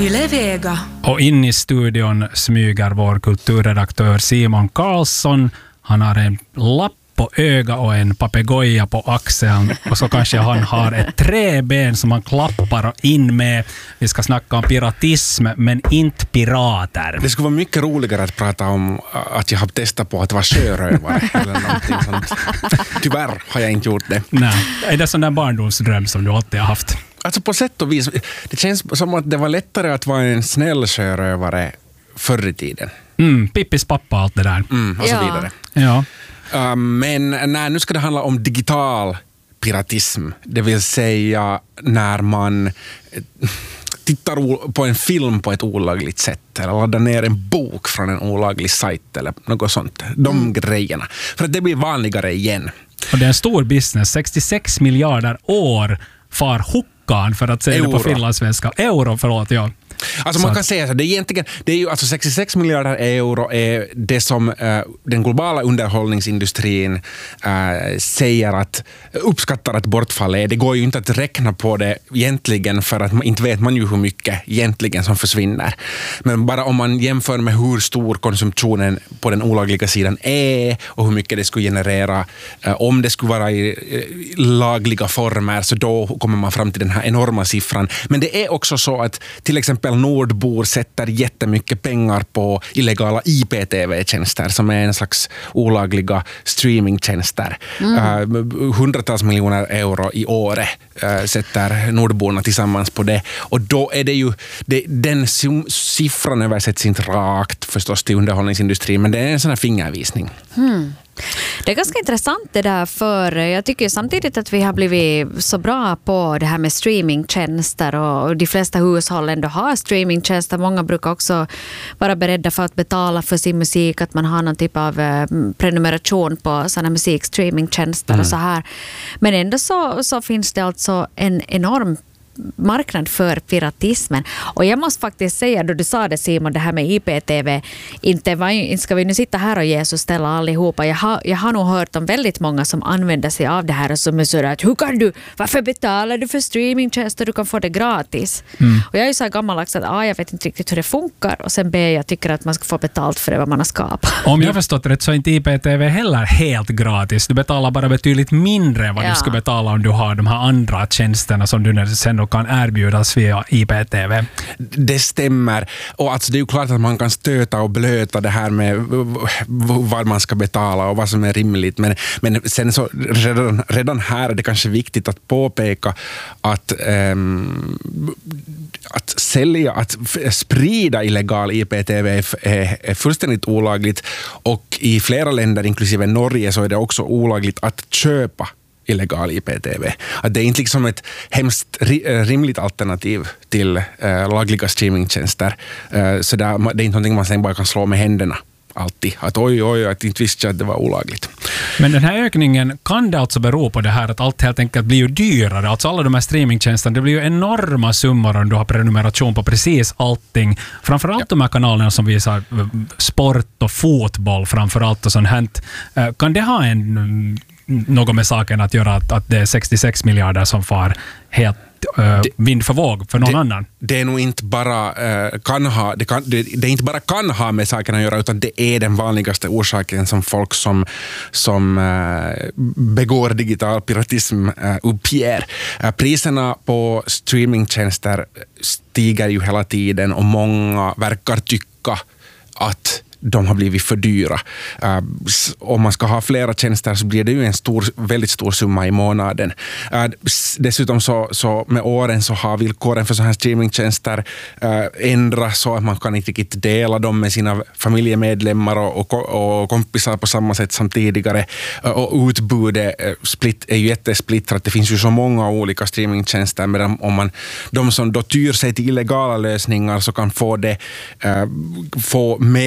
Yle Vega. Och in i studion smyger vår kulturredaktör Simon Karlsson. Han har en lapp på öga och en papegoja på axeln. Och så kanske han har ett träben som han klappar in med. Vi ska snacka om piratism, men inte pirater. Det skulle vara mycket roligare att prata om att jag har testat på att vara sjörövare eller någonting sånt. Tyvärr har jag inte gjort det. Nej, är det sån där barndomsdröm som du alltid har haft? Alltså på sätt och vis, det känns som att det var lättare att vara en snäll sjörövare förr i tiden. Pippis pappa, allt det där. Och så vidare. Ja. Men nu ska det handla om digital piratism. Det vill säga när man tittar på en film på ett olagligt sätt eller laddar ner en bok från en olaglig sajt eller något sånt. De grejerna. För att det blir vanligare igen. Och det är en stor business. 66 miljarder år far huckan, för att säga det på finlandssvenska. Euro, förlåt, ja. Alltså man kan säga så, det är ju alltså 66 miljarder euro är det som den globala underhållningsindustrin säger att uppskattar att bortfall är. Det går ju inte att räkna på det egentligen, för att man inte vet man ju hur mycket egentligen som försvinner. Men bara om man jämför med hur stor konsumtionen på den olagliga sidan är och hur mycket det skulle generera om det skulle vara i lagliga former, så då kommer man fram till den här enorma siffran. Men det är också så att till exempel Nordbor sätter jättemycket pengar på illegala IPTV-tjänster som är en slags olagliga streamingtjänster. Hundratals miljoner euro i året sätter Nordborna tillsammans på det. Och då är det ju, den siffran översätts inte rakt förstås till underhållningsindustrin, men det är en sån här fingervisning. Det är ganska intressant det där, för jag tycker samtidigt att vi har blivit så bra på det här med streamingtjänster, och de flesta hushåll ändå har streamingtjänster. Många brukar också vara beredda för att betala för sin musik, att man har någon typ av prenumeration på sådana musikstreamingtjänster och så här. Men ändå så finns det alltså en enorm marknad för piratismen. Och jag måste faktiskt säga, då du sa det Simon, det här med IPTV, inte ska vi nu sitta här och Jesus ställa allihopa. Jag har nog hört om väldigt många som använder sig av det här och som är så att varför betalar du för streamingtjänster, du kan få det gratis. Och jag är ju så här gammaldags att jag vet inte riktigt hur det funkar, och sen jag tycker att man ska få betalt för det vad man har skapat. Om jag förstått rätt så är inte IPTV heller helt gratis. Du betalar bara betydligt mindre än vad du ska betala om du har de här andra tjänsterna som du sen kan erbjudas via IPTV. Det stämmer. Och alltså det är ju klart att man kan stöta och blöta det här med vad man ska betala och vad som är rimligt. Men sen så redan här är det kanske viktigt att påpeka att sprida illegal IPTV är fullständigt olagligt, och i flera länder inklusive Norge så är det också olagligt att köpa illegal IPTV. Att det är inte liksom ett hemskt rimligt alternativ till lagliga streamingtjänster. Så det är inte någonting man sen bara kan slå med händerna alltid. Att oj, att inte visste att det var olagligt. Men den här ökningen, kan det alltså bero på det här att allt helt enkelt blir ju dyrare? Alltså alla de här streamingtjänsterna, det blir ju enorma summor om du har prenumeration på precis allting. Framförallt de här kanalerna som visar sport och fotboll framförallt och sånt här. Kan det ha något med saken att göra att det är 66 miljarder som far helt vind för våg för någon annan? Det är nog inte bara det inte bara kan ha med saken att göra, utan det är den vanligaste orsaken som folk som begår digital piratism uppger. Priserna på streamingtjänster stiger ju hela tiden, och många verkar tycka att de har blivit för dyra. Om man ska ha flera tjänster så blir det ju en väldigt stor summa i månaden. Dessutom så med åren så har villkoren för sådana här streamingtjänster ändrats så att man kan inte riktigt dela dem med sina familjemedlemmar och kompisar på samma sätt som tidigare. Och utbudet är ju jättesplittrat. Det finns ju så många olika streamingtjänster, medan de som då tyr sig till illegala lösningar så kan få mera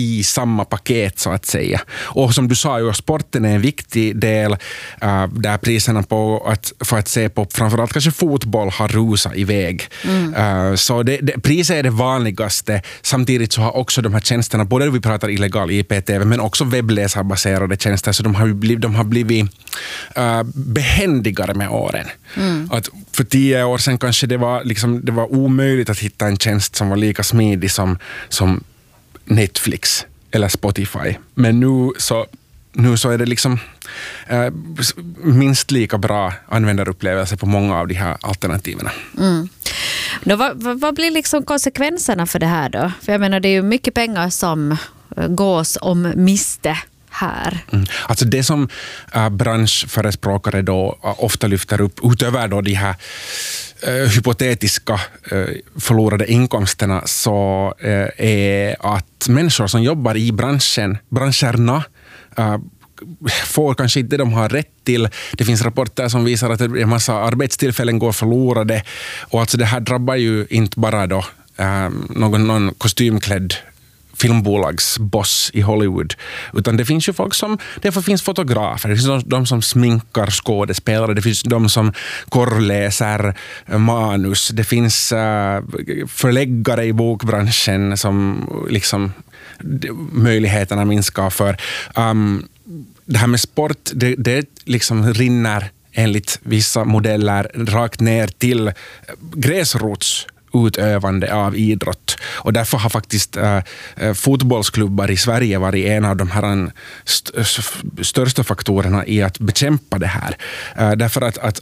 i samma paket så att säga. Och som du sa ju, sporten är en viktig del där priserna för att se på framförallt kanske fotboll har rusat iväg. Så priset är det vanligaste. Samtidigt så har också de här tjänsterna, både vi pratar illegal IP-TV men också webbläsarbaserade tjänster, så de har blivit behändigare med åren. Att för 10 år sedan kanske det var omöjligt att hitta en tjänst som var lika smidig som Netflix eller Spotify. Men nu så är det liksom minst lika bra användarupplevelse på många av de här alternativen. Vad blir liksom konsekvenserna för det här då? För jag menar, det är ju mycket pengar som gås om miste här. Alltså det som branschförespråkare då ofta lyfter upp, utöver då de här hypotetiska förlorade inkomsterna, så är att människor som jobbar i branscherna får kanske inte de har rätt till. Det finns rapporter som visar att en massa arbetstillfällen går förlorade, och alltså det här drabbar ju inte bara då någon kostymklädd filmbolagsboss i Hollywood, utan det finns ju folk därför finns fotografer, det finns de som sminkar skådespelare, det finns de som korrläser manus, det finns förläggare i bokbranschen som liksom möjligheterna minskar för. Det här med sport, det liksom rinner enligt vissa modeller rakt ner till gräsrotsutövande av idrott. Och därför har faktiskt fotbollsklubbar i Sverige varit en av de här största faktorerna i att bekämpa det här. Därför att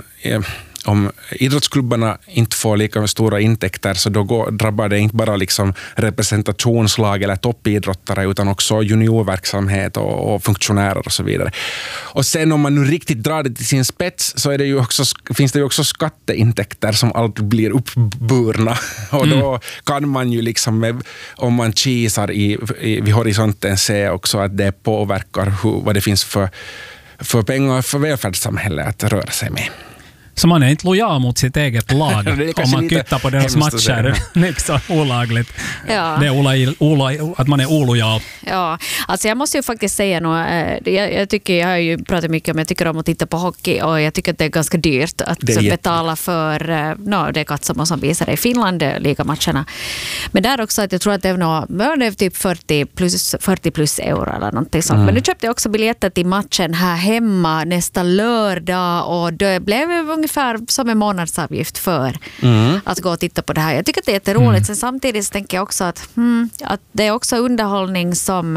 om idrottsklubbarna inte får lika stora intäkter, så då drabbar det inte bara liksom representationslag eller toppidrottare, utan också juniorverksamhet och funktionärer och så vidare. Och sen om man nu riktigt drar det till sin spets, så är det ju också, finns det ju också skatteintäkter som alltid blir uppburna. Och då kan man ju liksom, om man kisar vid horisonten, se också att det påverkar vad det finns för pengar för välfärdssamhället att röra sig med. Så man är inte lojal mot sitt eget lag om man tittar på deras matcher. Liksom olagligt. Ja. Det är att man är olojal. Ja, alltså jag måste ju faktiskt säga jag har ju pratat mycket om, jag tycker om att titta på hockey, och jag tycker att det är ganska dyrt att betala för det är Katsamo som visar det i Finland, ligamatcherna. Men där också att jag tror att det är typ 40 plus euro eller någonting sånt. Men nu köpte jag också biljetter till matchen här hemma nästa lördag, och det blev ungefär som en månadsavgift för att gå och titta på det här. Jag tycker att det är jätteroligt. Sen samtidigt tänker jag också att det är också underhållning som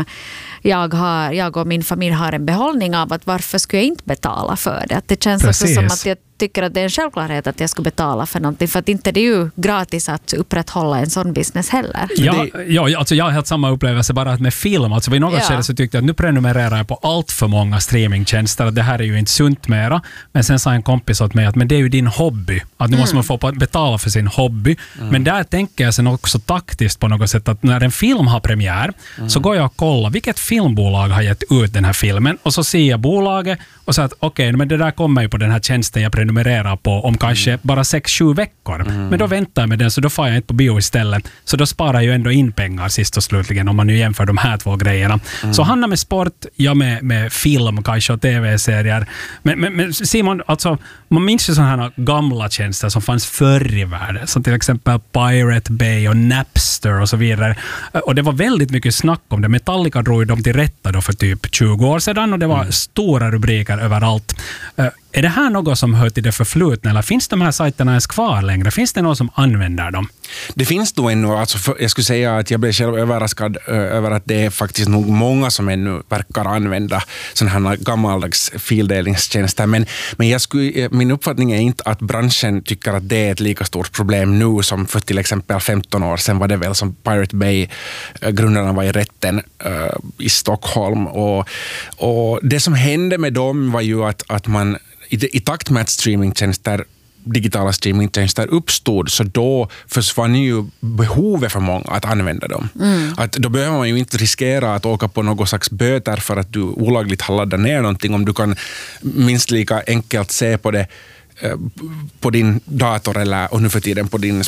jag och min familj har en behållning av, att varför skulle jag inte betala för det? Att det känns också som att jag tycker att det är en självklarhet att jag ska betala för någonting, för att inte det är ju gratis att upprätthålla en sån business heller. Alltså jag har helt samma upplevelse bara med film. Alltså vid något skede så tyckte jag att nu prenumererar jag på allt för många streamingtjänster, att det här är ju inte sunt mera. Men sen sa en kompis åt mig att men det är ju din hobby. Att nu måste man få betala för sin hobby. Men där tänker jag sen också taktiskt på något sätt att när en film har premiär så går jag och kollar vilket filmbolag har gett ut den här filmen, och så ser jag bolaget och så att okej, men det där kommer ju på den här tjänsten jag prenumererar på om kanske bara 6-7 veckor. Men då väntar jag med den, så då får jag inte på bio istället. Så då sparar jag ju ändå in pengar sist och slutligen, om man nu jämför de här två grejerna. Så Hanna med sport, jag med film kanske och tv-serier. Men Simon, alltså, man minns ju sådana här gamla tjänster som fanns förr i världen, som till exempel Pirate Bay och Napster och så vidare. Och det var väldigt mycket snack om det. Metallica drog ju dem till rätta då för typ 20 år sedan, och det var stora rubriker överallt. Är det här något som hör till det förflutna, eller finns de här sajterna ens kvar längre? Finns det någon som använder dem? Det finns då ännu, alltså jag skulle säga att jag blev själv överraskad över att det är faktiskt nog många som ännu verkar använda sådana här gammaldags fildelningstjänster. Men min uppfattning är inte att branschen tycker att det är ett lika stort problem nu som för till exempel 15 år sedan var det väl som Pirate Bay, grundarna var i rätten i Stockholm. Och det som hände med dem var ju att man i takt med att digitala streamingtjänster uppstod, så då försvann ju behovet för många att använda dem. Att då behöver man ju inte riskera att åka på något slags böter för att du olagligt har laddat ner någonting, om du kan minst lika enkelt se på det på din dator eller och nu för tiden på din smart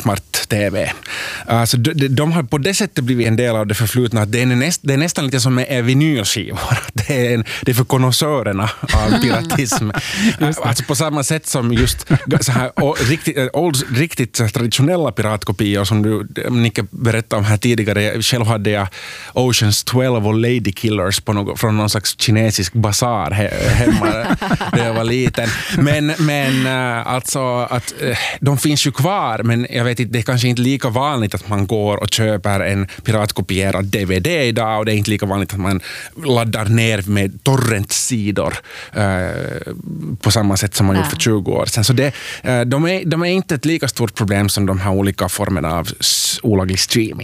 TV. Så de har på det sättet blivit en del av det förflutna. Det är nästan lite som med vinylskivor. Det är för konnässörerna av piratism. Alltså på samma sätt som just så här riktigt traditionella piratkopior som du, Nicke, berättade om här tidigare. Själv hade jag Oceans 12 och Lady Killers från någon slags kinesisk basar hemma när jag var liten. Men alltså att de finns ju kvar, men jag vet inte, det är kanske inte lika vanligt att man går och köper en piratkopierad DVD idag, och det är inte lika vanligt att man laddar ner med torrentsidor på samma sätt som man gjort för 20 år sedan. Så de är inte ett lika stort problem som de här olika formerna av olaglig streaming.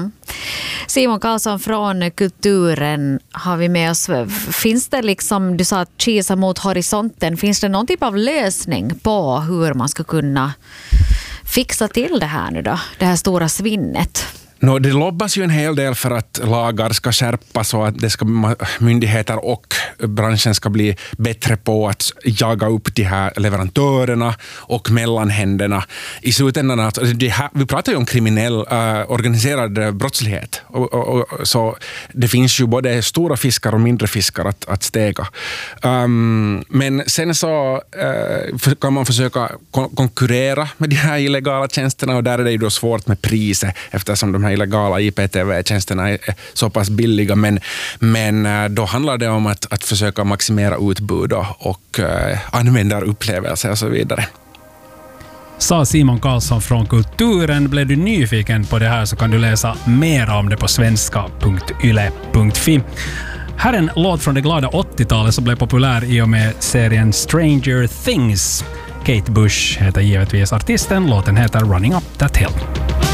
Simon Karlsson från Kulturen har vi med oss. Finns det liksom, du sa att kisa mot horisonten, finns det någon typ av lösning på hur man ska kunna fixa till det här nu då? Det här stora svinnet. Det lobbas ju en hel del för att lagar ska skärpas och att myndigheter och branschen ska bli bättre på att jaga upp de här leverantörerna och mellanhänderna. I slutändan, vi pratar ju om kriminell organiserad brottslighet. Så det finns ju både stora fiskar och mindre fiskar att stega. Men sen så kan man försöka konkurrera med de här illegala tjänsterna, och där är det ju då svårt med priset eftersom de här illegala IPTV-tjänsterna är så pass billiga, men då handlar det om att försöka maximera utbud och användarupplevelser och så vidare. Sa Simon Karlsson från Kulturen. Blev du nyfiken på det här så kan du läsa mer om det på svenska.yle.fi. Här är en låt från det glada 80-talet som blev populär i och med serien Stranger Things. Kate Bush heter givetvis artisten. Låten heter Running Up That Hill.